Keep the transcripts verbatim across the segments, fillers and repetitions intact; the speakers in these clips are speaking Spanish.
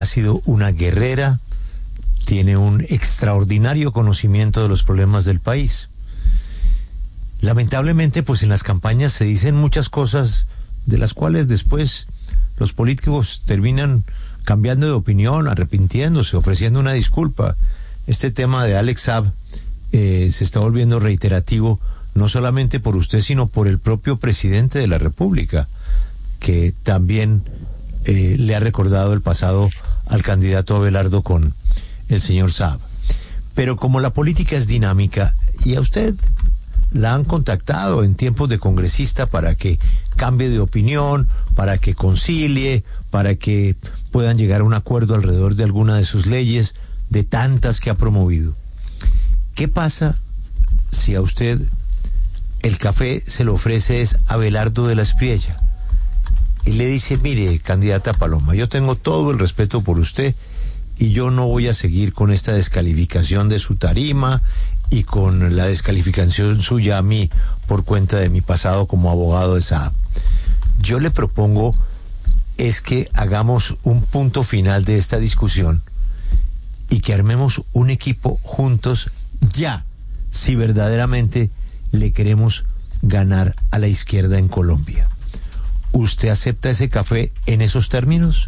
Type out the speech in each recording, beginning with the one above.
ha sido una guerrera, tiene un extraordinario conocimiento de los problemas del país. Lamentablemente, pues en las campañas se dicen muchas cosas de las cuales después los políticos terminan cambiando de opinión, arrepintiéndose, ofreciendo una disculpa. Este tema de Alex Saab eh, se está volviendo reiterativo, no solamente por usted, sino por el propio presidente de la República, que también eh, le ha recordado el pasado al candidato Abelardo con el señor Saab. Pero como la política es dinámica, y a usted la han contactado en tiempos de congresista para que cambie de opinión, para que concilie, para que puedan llegar a un acuerdo alrededor de alguna de sus leyes, de tantas que ha promovido. ¿Qué pasa si a usted el café se lo ofrece es Abelardo de la Espriella y le dice: mire, candidata Paloma, yo tengo todo el respeto por usted y yo no voy a seguir con esta descalificación de su tarima y con la descalificación suya a mí por cuenta de mi pasado como abogado de Saab? Yo le propongo es que hagamos un punto final de esta discusión y que armemos un equipo juntos ya, si verdaderamente le queremos ganar a la izquierda en Colombia. ¿Usted acepta ese café en esos términos?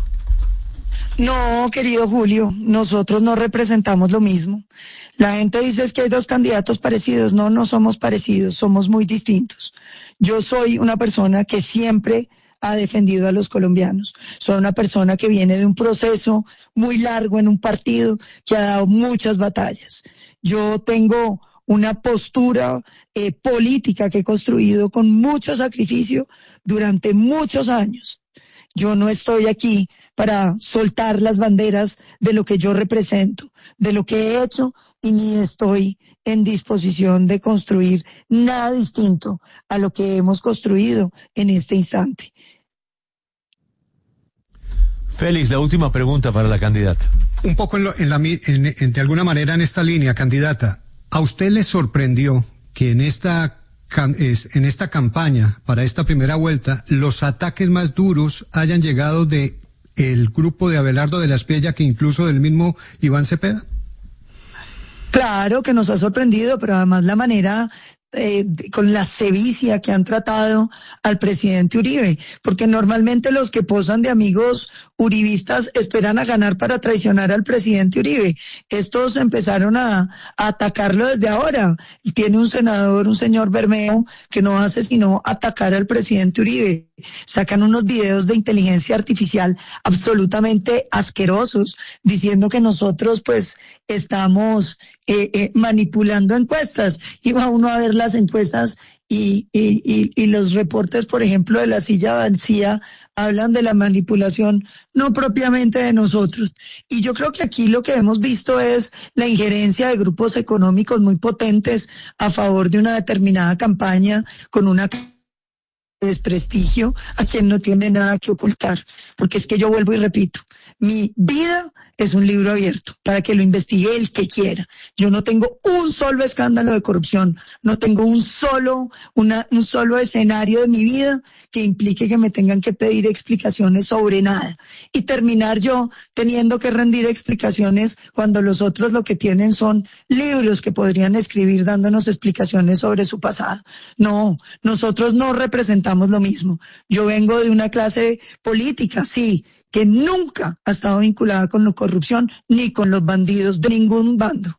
No, querido Julio, nosotros no representamos lo mismo. La gente dice es que hay dos candidatos parecidos. No, no somos parecidos, somos muy distintos. Yo soy una persona que siempre ha defendido a los colombianos. Soy una persona que viene de un proceso muy largo en un partido que ha dado muchas batallas. Yo tengo una postura eh, política que he construido con mucho sacrificio durante muchos años. Yo no estoy aquí para soltar las banderas de lo que yo represento, de lo que he hecho, y ni estoy en disposición de construir nada distinto a lo que hemos construido en este instante. Félix, la última pregunta para la candidata. Un poco en, lo, en la, en, en, de alguna manera en esta línea, candidata, ¿a usted le sorprendió que en esta en esta campaña para esta primera vuelta los ataques más duros hayan llegado de el grupo de Abelardo de la Espriella que incluso del mismo Iván Cepeda? Claro que nos ha sorprendido, pero además la manera eh, con la sevicia que han tratado al presidente Uribe, porque normalmente los que posan de amigos uribistas esperan a ganar para traicionar al presidente Uribe. Estos empezaron a, a atacarlo desde ahora. Tiene un senador, un señor Bermeo, que no hace sino atacar al presidente Uribe. Sacan unos videos de inteligencia artificial absolutamente asquerosos, diciendo que nosotros pues estamos eh, eh, manipulando encuestas. Iba uno a ver las encuestas y, y, y, y los reportes, por ejemplo, de la silla vacía, hablan de la manipulación, no propiamente de nosotros. Y yo creo que aquí lo que hemos visto es la injerencia de grupos económicos muy potentes a favor de una determinada campaña con una desprestigio a quien no tiene nada que ocultar. Porque es que yo vuelvo y repito, mi vida es un libro abierto para que lo investigue el que quiera. Yo no tengo un solo escándalo de corrupción, no tengo un solo, una, un solo escenario de mi vida que implique que me tengan que pedir explicaciones sobre nada. Y terminar yo teniendo que rendir explicaciones cuando los otros lo que tienen son libros que podrían escribir dándonos explicaciones sobre su pasado. No, nosotros no representamos lo mismo. Yo vengo de una clase política, sí, que nunca ha estado vinculada con la corrupción ni con los bandidos de ningún bando.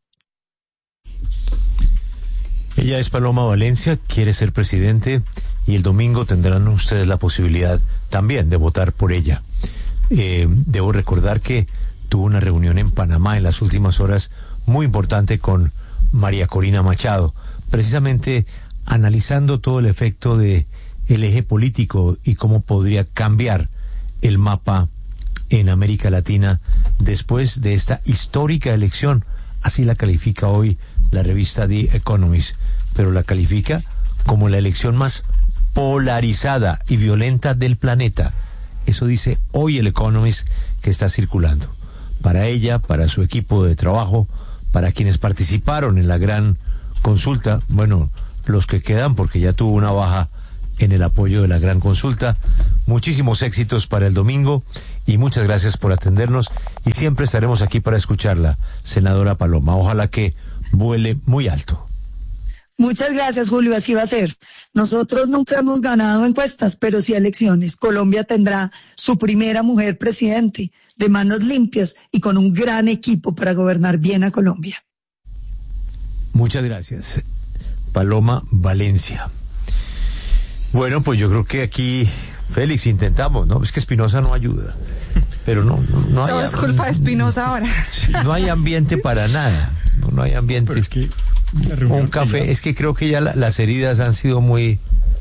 Ella es Paloma Valencia, quiere ser presidente y el domingo tendrán ustedes la posibilidad también de votar por ella. Eh, debo recordar que tuvo una reunión en Panamá en las últimas horas muy importante con María Corina Machado, precisamente analizando todo el efecto de el eje político y cómo podría cambiar el mapa en América Latina después de esta histórica elección. Así la califica hoy la revista The Economist, pero la califica como la elección más polarizada y violenta del planeta. Eso dice hoy el Economist que está circulando. Para ella, para su equipo de trabajo, para quienes participaron en la gran consulta, bueno, los que quedan porque ya tuvo una baja en el apoyo de la gran consulta. Muchísimos éxitos para el domingo y muchas gracias por atendernos y siempre estaremos aquí para escucharla, senadora Paloma. Ojalá que vuele muy alto. Muchas gracias, Julio, así va a ser. Nosotros nunca hemos ganado encuestas, pero sí elecciones. Colombia tendrá su primera mujer presidente, de manos limpias y con un gran equipo para gobernar bien a Colombia. Muchas gracias, Paloma Valencia. Bueno, pues yo creo que aquí, Félix, intentamos, ¿no? Es que Espinosa no ayuda, pero no, no, no hay... Todo es culpa de Espinosa ahora. No hay ambiente para nada, no, no hay ambiente. Pero es que un café, es que creo que ya la, las heridas han sido muy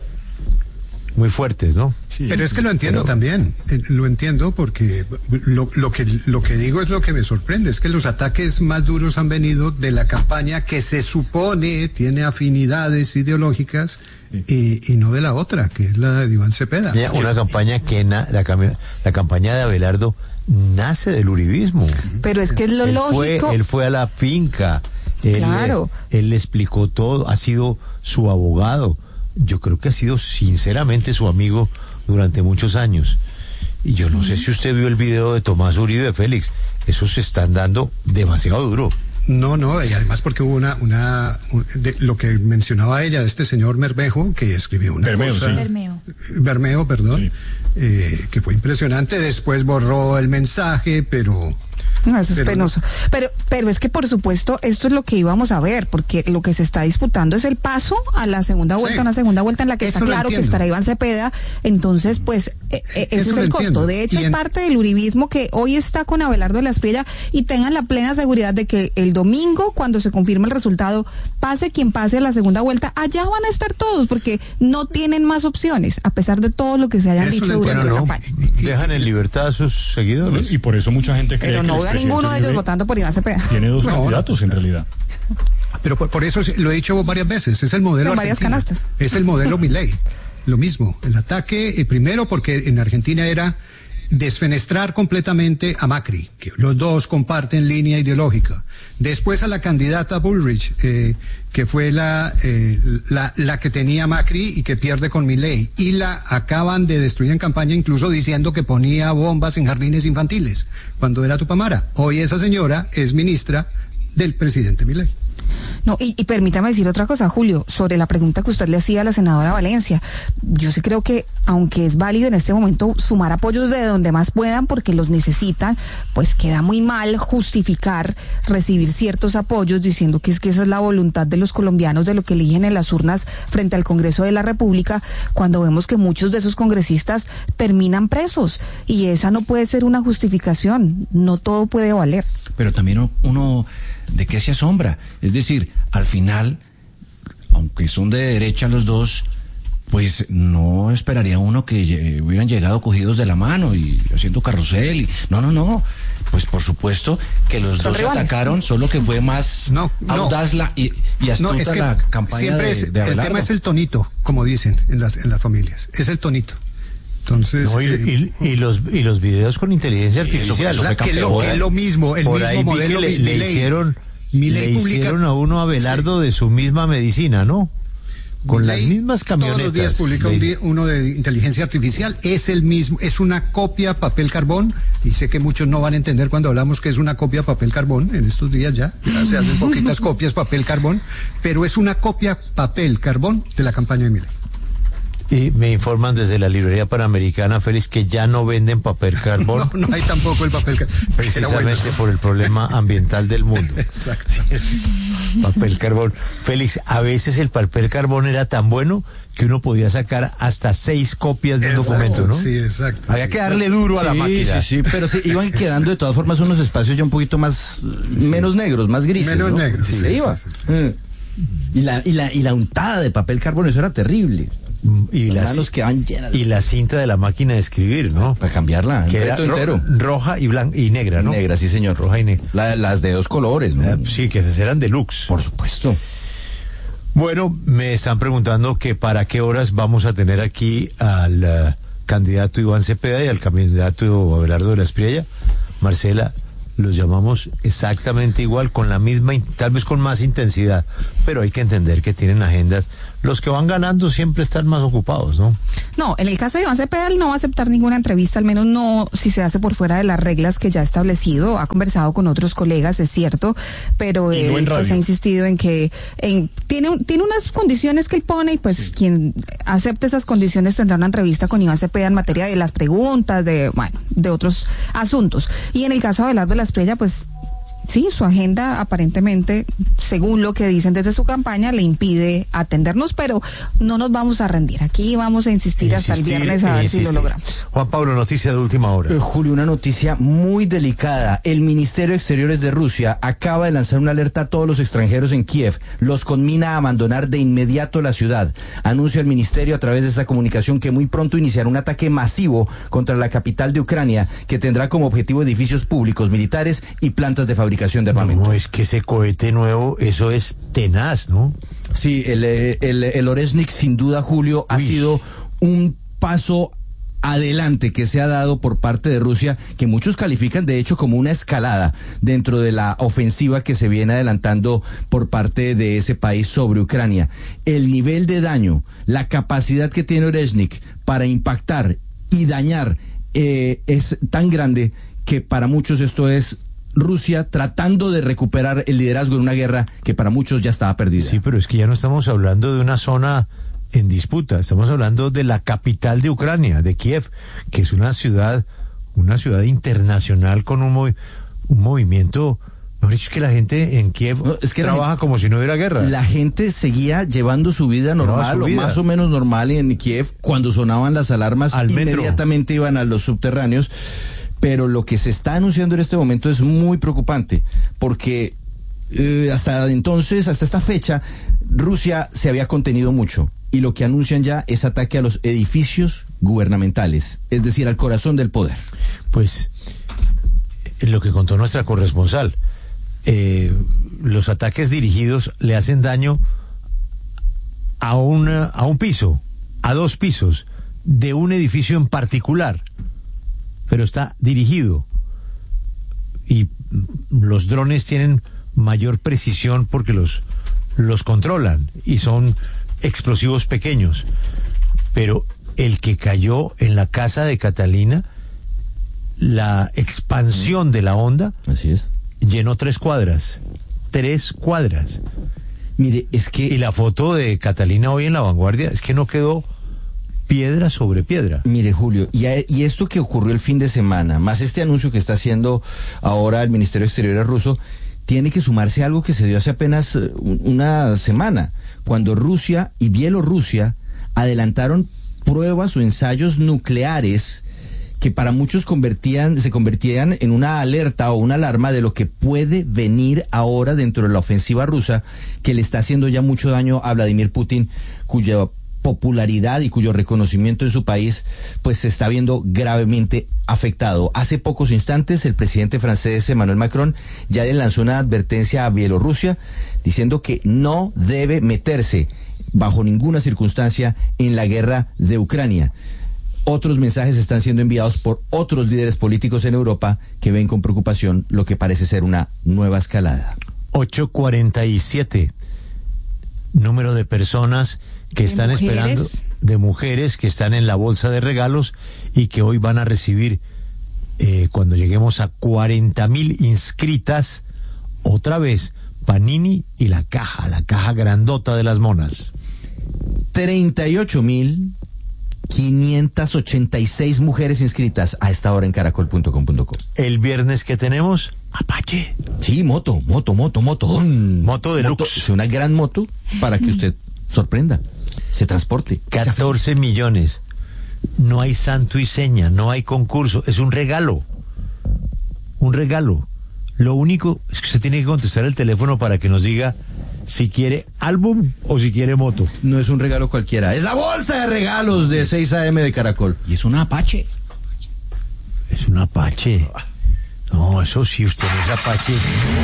muy fuertes, ¿no? Sí, pero es que lo entiendo pero... también, eh, lo entiendo porque lo, lo que lo que digo es lo que me sorprende, es que los ataques más duros han venido de la campaña que se supone tiene afinidades ideológicas sí. y, y no de la otra, que es la de Iván Cepeda. Mira, una es... campaña que na, la, la campaña de Abelardo nace del uribismo. Pero es que es lo él lógico. Fue, él fue a la finca. Él, claro. Él le explicó todo, ha sido su abogado. Yo creo que ha sido sinceramente su amigo durante muchos años. Y yo no mm. sé si usted vio el video de Tomás Uribe, Félix. Esos se están dando demasiado duro. No, no, y además porque hubo una, una, un, de, lo que mencionaba ella, de este señor Mermejo, que escribió una Bermeo, cosa... Sí. Bermeo. Bermeo, perdón, sí. eh, que fue impresionante, después borró el mensaje, pero... No, eso es pero penoso. No. Pero, pero es que por supuesto esto es lo que íbamos a ver, porque lo que se está disputando es el paso a la segunda vuelta, sí. una segunda vuelta en la que eso está claro que estará Iván Cepeda. Entonces, pues, eh, eh, ese es el costo. Entiendo. De hecho, hay en... parte del uribismo que hoy está con Abelardo de la Espriella y tengan la plena seguridad de que el domingo, cuando se confirme el resultado, pase quien pase a la segunda vuelta, allá van a estar todos, porque no tienen más opciones, a pesar de todo lo que se hayan eso dicho durante no, la campaña. Dejan en libertad a sus seguidores. Y por eso mucha gente cree pero no que ninguno de ellos votando por Iván Cepeda. Tiene dos no, candidatos en realidad. Pero por, por eso lo he dicho varias veces, es el modelo con varias canastas. Es el modelo Milei. Lo mismo, el ataque, eh, primero porque en Argentina era desfenestrar completamente a Macri, que los dos comparten línea ideológica. Después a la candidata Bullrich, eh, que fue la, eh, la la que tenía Macri y que pierde con Milei, y la acaban de destruir en campaña incluso diciendo que ponía bombas en jardines infantiles cuando era Tupamara. Hoy esa señora es ministra del presidente Milei. No, y, y permítame decir otra cosa, Julio, sobre la pregunta que usted le hacía a la senadora Valencia. Yo sí creo que, aunque es válido en este momento sumar apoyos de donde más puedan, porque los necesitan, pues queda muy mal justificar recibir ciertos apoyos diciendo que es que esa es la voluntad de los colombianos, de lo que eligen en las urnas frente al Congreso de la República, cuando vemos que muchos de esos congresistas terminan presos. Y esa no puede ser una justificación, no todo puede valer. Pero también uno... ¿de qué se asombra? Es decir, al final, aunque son de derecha los dos, pues no esperaría uno que hubieran llegado cogidos de la mano y haciendo carrusel. Y, no, no, no. Pues por supuesto que los son dos rivales. Atacaron, solo que fue más no, audaz no. la, y, y astuta no, es que la campaña siempre de, es, de el tema es el tonito, como dicen en las, en las familias. Es el tonito. Entonces, no, y, eh, y, y los y los videos con inteligencia artificial, eso, eso que, lo, que es lo mismo, el por mismo ahí modelo le, mi, le mi hicieron mi le ley publica, hicieron a uno a Abelardo sí. de su misma medicina, ¿no? Con las mismas camionetas. Todos los días publica un día, uno de inteligencia artificial, es el mismo, es una copia papel carbón, y sé que muchos no van a entender cuando hablamos que es una copia papel carbón, en estos días ya, ya se hacen poquitas copias papel carbón, pero es una copia papel carbón de la campaña de Milei. Y me informan desde la librería Panamericana, Félix, que ya no venden papel carbón. No, no hay tampoco el papel carbón. Precisamente bueno. por el problema ambiental del mundo. Exacto. Papel carbón. Félix, a veces el papel carbón era tan bueno que uno podía sacar hasta seis copias de un exacto, documento, ¿no? Sí, exacto. Había sí, que darle duro a la sí, máquina. Sí, sí, pero sí, iban quedando de todas formas unos espacios ya un poquito más, sí. menos negros, más grises, menos ¿no? negros. Sí, sí, se iba. Sí, sí. Y la, y la, y la untada de papel carbón, eso era terrible. Y las la, manos que van llenas de... y la cinta de la máquina de escribir, ¿no? Para cambiarla, que era ro entero. roja y blanca y negra, ¿no? Negra, sí señor. Roja y negra. La, las de dos colores, ¿no? Eh, sí, que esas eran deluxe. Por supuesto. Bueno, me están preguntando que para qué horas vamos a tener aquí al uh, candidato Iván Cepeda y al candidato Abelardo de la Espriella. Marcela, los llamamos exactamente igual, con la misma, tal vez con más intensidad, pero hay que entender que tienen agendas los que van ganando siempre están más ocupados, ¿no? No, en el caso de Iván Cepeda, él no va a aceptar ninguna entrevista, al menos no si se hace por fuera de las reglas que ya ha establecido. Ha conversado con otros colegas, es cierto, pero él no pues, ha insistido en que en, tiene, tiene unas condiciones que él pone y pues sí. Quien acepte esas condiciones tendrá una entrevista con Iván Cepeda en materia de las preguntas, de, bueno, de otros asuntos. Y en el caso de Abelardo Lasprilla, pues sí, su agenda aparentemente, según lo que dicen desde su campaña, le impide atendernos, pero no nos vamos a rendir. Aquí vamos a insistir, insistir hasta el viernes a ver insistir. Si lo logramos. Juan Pablo, noticia de última hora. Eh, Julio, una noticia muy delicada. El Ministerio de Exteriores de Rusia acaba de lanzar una alerta a todos los extranjeros en Kiev. Los conmina a abandonar de inmediato la ciudad. Anuncia el ministerio a través de esta comunicación que muy pronto iniciará un ataque masivo contra la capital de Ucrania, que tendrá como objetivo edificios públicos, militares y plantas de fabricación. De armamento. No, es que ese cohete nuevo, eso es tenaz, ¿no? Sí, el, el, el Oreshnik, sin duda, Julio, Uy. ha sido un paso adelante que se ha dado por parte de Rusia, que muchos califican de hecho como una escalada dentro de la ofensiva que se viene adelantando por parte de ese país sobre Ucrania. El nivel de daño, la capacidad que tiene Oreshnik para impactar y dañar eh, es tan grande que para muchos esto es Rusia tratando de recuperar el liderazgo en una guerra que para muchos ya estaba perdida. Sí, pero es que ya no estamos hablando de una zona en disputa, estamos hablando de la capital de Ucrania, de Kiev, que es una ciudad, una ciudad internacional con un, movi- un movimiento. No, es que la gente en Kiev no, es que trabaja gente, como si no hubiera guerra. La gente seguía llevando su vida normal, su vida. o más o menos normal en Kiev. Cuando sonaban las alarmas, Al inmediatamente metro. iban a los subterráneos. Pero lo que se está anunciando en este momento es muy preocupante, porque eh, hasta entonces, hasta esta fecha, Rusia se había contenido mucho, y lo que anuncian ya es ataque a los edificios gubernamentales, es decir, al corazón del poder. Pues, lo que contó nuestra corresponsal, eh, los ataques dirigidos le hacen daño a, una, a un piso, a dos pisos, de un edificio en particular, pero está dirigido y los drones tienen mayor precisión porque los, los controlan y son explosivos pequeños, pero el que cayó en la casa de Catalina, la expansión de la onda, así es, llenó tres cuadras, tres cuadras. Mire, es que... Y la foto de Catalina hoy en La Vanguardia es que no quedó piedra sobre piedra. Mire, Julio, y, a, y esto que ocurrió el fin de semana, más este anuncio que está haciendo ahora el Ministerio de Exteriores ruso, tiene que sumarse a algo que se dio hace apenas una semana, cuando Rusia y Bielorrusia adelantaron pruebas o ensayos nucleares que para muchos convertían, se convertían en una alerta o una alarma de lo que puede venir ahora dentro de la ofensiva rusa, que le está haciendo ya mucho daño a Vladimir Putin, cuya popularidad y cuyo reconocimiento en su país pues se está viendo gravemente afectado. Hace pocos instantes el presidente francés Emmanuel Macron ya le lanzó una advertencia a Bielorrusia diciendo que no debe meterse bajo ninguna circunstancia en la guerra de Ucrania. Otros mensajes están siendo enviados por otros líderes políticos en Europa que ven con preocupación lo que parece ser una nueva escalada. ocho cuarenta y siete, número de personas que están mujeres. esperando, de mujeres que están en la bolsa de regalos y que hoy van a recibir, eh, cuando lleguemos a cuarenta mil inscritas, otra vez Panini y la caja, la caja grandota de las monas. treinta y ocho mil quinientas ochenta y seis mujeres inscritas a esta hora en caracol punto com punto co. El viernes que tenemos, Apache. Sí, moto, moto, moto, moto. Moto de moto, es una gran moto para que usted sorprenda, se transporte. catorce millones. No hay santo y seña, no hay concurso, es un regalo. Un regalo. Lo único es que usted tiene que contestar el teléfono para que nos diga si quiere álbum o si quiere moto. No es un regalo cualquiera, es la bolsa de regalos de seis a eme de Caracol. Y es una Apache. Es un Apache. No, eso sí, usted es Apache.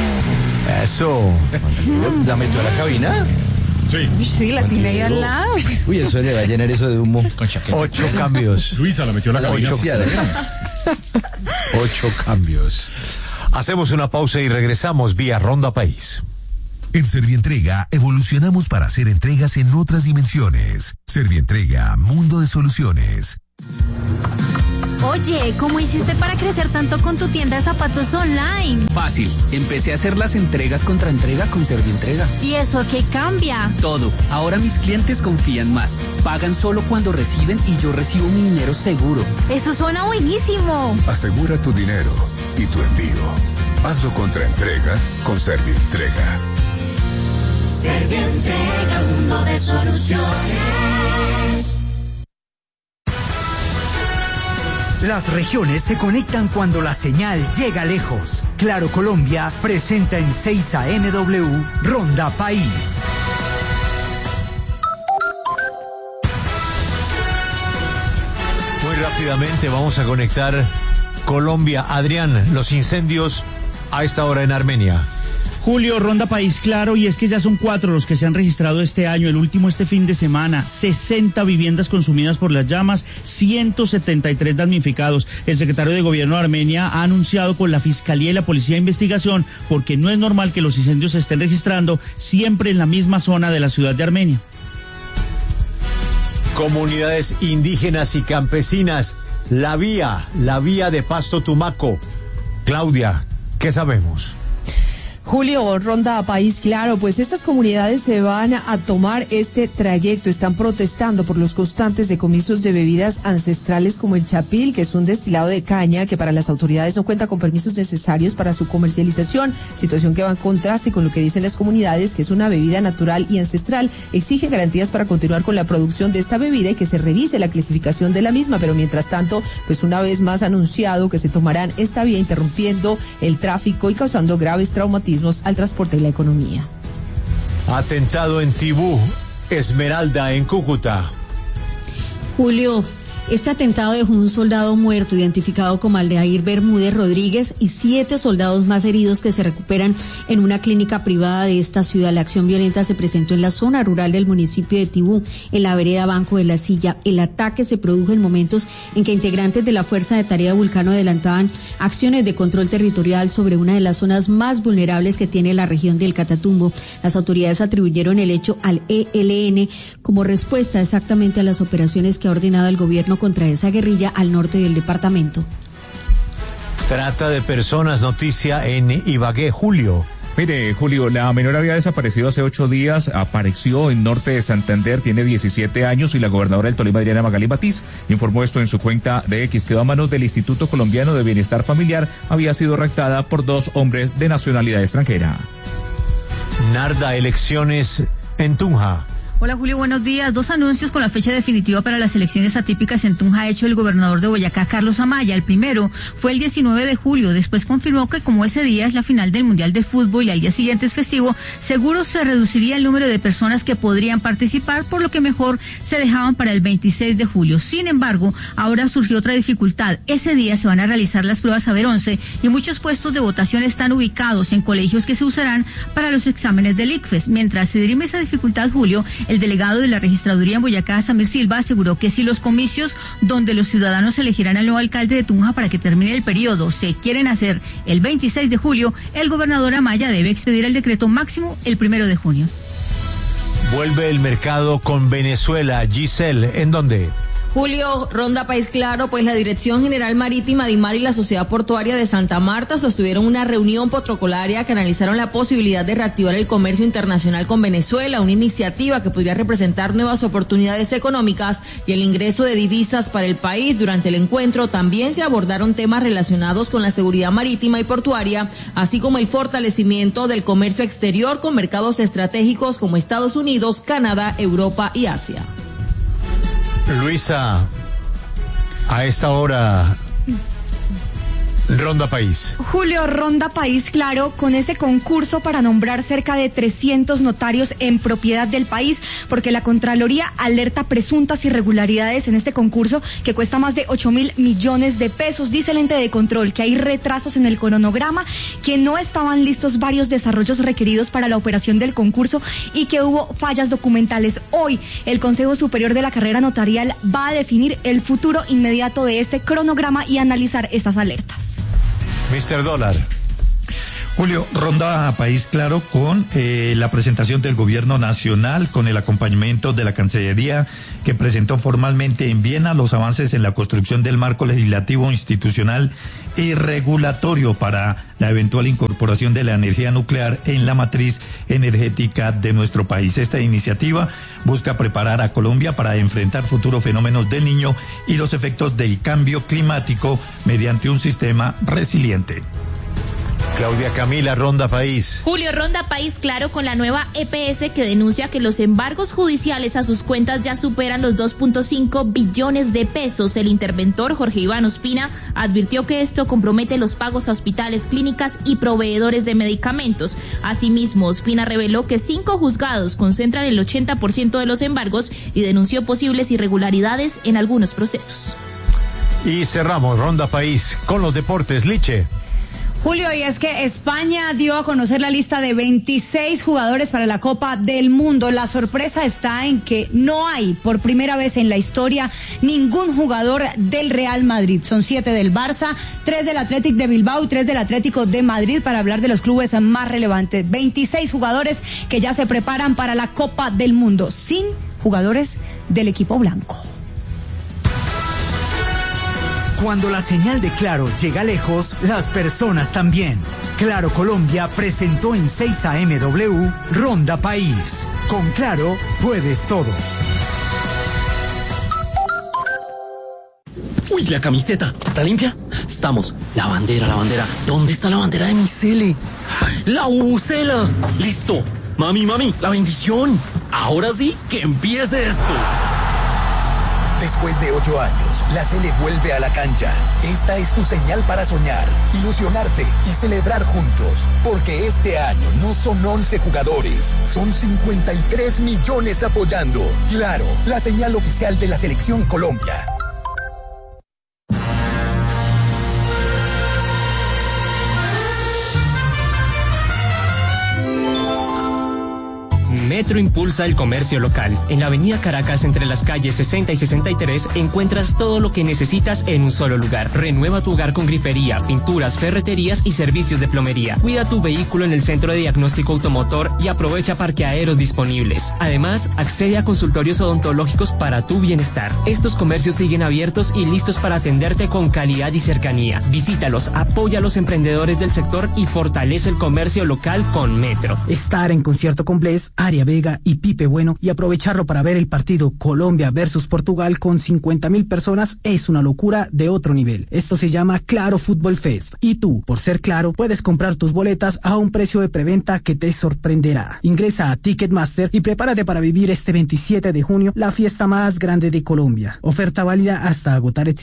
Eso. ¿La metió a la cabina? Sí. Sí, la tiene ahí al lado. Uy, eso le va a llenar eso de humo. Ocho cambios. Luisa la metió a la cabina. Ocho, Ocho cambios. Hacemos una pausa y regresamos vía Ronda País. En Servientrega evolucionamos para hacer entregas en otras dimensiones. Servientrega, mundo de soluciones. Oye, ¿cómo hiciste para crecer tanto con tu tienda de zapatos online? Fácil, empecé a hacer las entregas contra entrega con Servientrega. ¿Y eso qué cambia? Todo, ahora mis clientes confían más, pagan solo cuando reciben y yo recibo mi dinero seguro. Eso suena buenísimo. Asegura tu dinero y tu envío. Hazlo contra entrega con Servientrega. Servientrega, mundo de soluciones. Las regiones se conectan cuando la señal llega lejos. Claro Colombia presenta en seis A M W Ronda País. Muy rápidamente vamos a conectar Colombia. Adrián, los incendios a esta hora en Armenia. Julio, Ronda País Claro, y es que ya son cuatro los que se han registrado este año, el último este fin de semana, sesenta viviendas consumidas por las llamas, ciento setenta y tres damnificados. El secretario de Gobierno de Armenia ha anunciado con la Fiscalía y la Policía de Investigación, porque no es normal que los incendios se estén registrando siempre en la misma zona de la ciudad de Armenia. Comunidades indígenas y campesinas, la vía, la vía de Pasto Tumaco. Claudia, ¿qué sabemos? Julio, Ronda País Claro, pues estas comunidades se van a tomar este trayecto, están protestando por los constantes decomisos de bebidas ancestrales como el chapil, que es un destilado de caña que para las autoridades no cuenta con permisos necesarios para su comercialización, situación que va en contraste con lo que dicen las comunidades, que es una bebida natural y ancestral. Exigen garantías para continuar con la producción de esta bebida y que se revise la clasificación de la misma, pero mientras tanto, pues una vez más anunciado que se tomarán esta vía interrumpiendo el tráfico y causando graves traumatismos al transporte y la economía. Atentado en Tibú, Esmeralda en Cúcuta. Julio, este atentado dejó un soldado muerto identificado como Aldair Bermúdez Rodríguez y siete soldados más heridos que se recuperan en una clínica privada de esta ciudad. La acción violenta se presentó en la zona rural del municipio de Tibú, en la vereda Banco de la Silla. El ataque se produjo en momentos en que integrantes de la Fuerza de Tarea Vulcano adelantaban acciones de control territorial sobre una de las zonas más vulnerables que tiene la región del Catatumbo. Las autoridades atribuyeron el hecho al E L N como respuesta exactamente a las operaciones que ha ordenado el gobierno contra esa guerrilla al norte del departamento. Trata de personas, noticia en Ibagué, Julio. Mire, Julio, la menor había desaparecido hace ocho días, apareció en norte de Santander, tiene diecisiete años y la gobernadora del Tolima, Adriana Magalí Batiz, informó esto en su cuenta de X. Quedó a manos del Instituto Colombiano de Bienestar Familiar, había sido raptada por dos hombres de nacionalidad extranjera. Narda, elecciones en Tunja. Hola Julio, buenos días. Dos anuncios con la fecha definitiva para las elecciones atípicas en Tunja ha hecho el gobernador de Boyacá, Carlos Amaya. El primero fue el diecinueve de julio. Después confirmó que como ese día es la final del Mundial de Fútbol y al día siguiente es festivo, seguro se reduciría el número de personas que podrían participar, por lo que mejor se dejaban para el veintiséis de julio. Sin embargo, ahora surgió otra dificultad. Ese día se van a realizar las pruebas Saber once y muchos puestos de votación están ubicados en colegios que se usarán para los exámenes del I C F E S. Mientras se dirime esa dificultad, Julio, el delegado de la registraduría en Boyacá, Samir Silva, aseguró que si los comicios donde los ciudadanos elegirán al nuevo alcalde de Tunja para que termine el periodo se quieren hacer el veintiséis de julio, el gobernador Amaya debe expedir el decreto máximo el primero de junio. Vuelve el mercado con Venezuela. Giselle, ¿en dónde? Julio, Ronda País Claro, pues la Dirección General Marítima DIMAR y la Sociedad Portuaria de Santa Marta sostuvieron una reunión protocolaria que analizaron la posibilidad de reactivar el comercio internacional con Venezuela, una iniciativa que podría representar nuevas oportunidades económicas y el ingreso de divisas para el país. Durante el encuentro también se abordaron temas relacionados con la seguridad marítima y portuaria, así como el fortalecimiento del comercio exterior con mercados estratégicos como Estados Unidos, Canadá, Europa y Asia. Luisa, a esta hora, Ronda País. Julio, Ronda País Claro, con este concurso para nombrar cerca de trescientos notarios en propiedad del país, porque la Contraloría alerta presuntas irregularidades en este concurso que cuesta más de ocho mil millones de pesos. Dice el ente de control que hay retrasos en el cronograma, que no estaban listos varios desarrollos requeridos para la operación del concurso y que hubo fallas documentales. Hoy, el Consejo Superior de la Carrera Notarial va a definir el futuro inmediato de este cronograma y analizar estas alertas. mister Dólar. Julio, ronda País Claro con eh, la presentación del gobierno nacional, con el acompañamiento de la Cancillería, que presentó formalmente en Viena los avances en la construcción del marco legislativo, institucional y regulatorio para la eventual incorporación de la energía nuclear en la matriz energética de nuestro país. Esta iniciativa busca preparar a Colombia para enfrentar futuros fenómenos del Niño y los efectos del cambio climático mediante un sistema resiliente. Claudia Camila, Ronda País. Julio, Ronda País Claro con la nueva E P S que denuncia que los embargos judiciales a sus cuentas ya superan los dos punto cinco billones de pesos. El interventor Jorge Iván Ospina advirtió que esto compromete los pagos a hospitales, clínicas y proveedores de medicamentos. Asimismo, Ospina reveló que cinco juzgados concentran el ochenta por ciento de los embargos y denunció posibles irregularidades en algunos procesos. Y cerramos Ronda País con los deportes. Liche. Julio, y es que España dio a conocer la lista de veintiséis jugadores para la Copa del Mundo. La sorpresa está en que no hay, por primera vez en la historia, ningún jugador del Real Madrid. Son siete del Barça, tres del Athletic de Bilbao y tres del Atlético de Madrid, para hablar de los clubes más relevantes. veintiséis jugadores que ya se preparan para la Copa del Mundo, sin jugadores del equipo blanco. Cuando la señal de Claro llega lejos, las personas también. Claro Colombia presentó en seis A M W Ronda País. Con Claro puedes todo. Uy, la camiseta, ¿está limpia? Estamos. La bandera, la bandera. ¿Dónde está la bandera de mi cele? ¡La bucela! ¡Listo! Mami, mami, la bendición. Ahora sí, que empiece esto. Después de ocho años, la Sele vuelve a la cancha. Esta es tu señal para soñar, ilusionarte y celebrar juntos. Porque este año no son once jugadores, son cincuenta y tres millones apoyando. Claro, la señal oficial de la Selección Colombia. Metro impulsa el comercio local. En la avenida Caracas, entre las calles sesenta y sesenta y tres, encuentras todo lo que necesitas en un solo lugar. Renueva tu hogar con grifería, pinturas, ferreterías y servicios de plomería. Cuida tu vehículo en el Centro de Diagnóstico Automotor y aprovecha parqueaderos disponibles. Además, accede a consultorios odontológicos para tu bienestar. Estos comercios siguen abiertos y listos para atenderte con calidad y cercanía. Visítalos, apoya a los emprendedores del sector y fortalece el comercio local con Metro. Estar en concierto con Bless, Aria Vega y Pipe Bueno y aprovecharlo para ver el partido Colombia versus Portugal con cincuenta mil personas es una locura de otro nivel. Esto se llama Claro Fútbol Fest y tú, por ser Claro, puedes comprar tus boletas a un precio de preventa que te sorprenderá. Ingresa a Ticketmaster y prepárate para vivir este veintisiete de junio la fiesta más grande de Colombia. Oferta válida hasta agotar